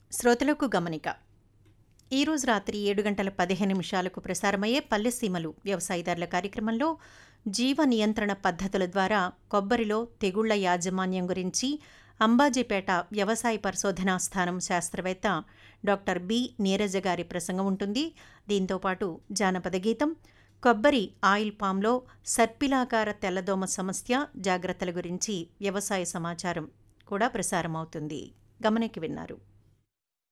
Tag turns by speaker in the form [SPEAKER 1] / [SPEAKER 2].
[SPEAKER 1] శ్రోతలకు గమనిక. ఈరోజు రాత్రి 7:15 ప్రసారమయ్యే పల్లెసీమలు వ్యవసాయదారుల కార్యక్రమంలో జీవ నియంత్రణ పద్ధతుల ద్వారా కొబ్బరిలో తెగుళ్ల యాజమాన్యం గురించి అంబాజీపేట వ్యవసాయ పరిశోధనా స్థానం శాస్త్రవేత్త డాక్టర్ బి నీరజ గారి ప్రసంగం ఉంటుంది. దీంతోపాటు జానపద గీతం, కొబ్బరి ఆయిల్ పామ్లో సర్పిలాకార తెల్లదోమ సమస్య, జాగ్రత్తల గురించి వ్యవసాయ సమాచారం కూడా ప్రసారమవుతుంది. గమనిక విన్నారు.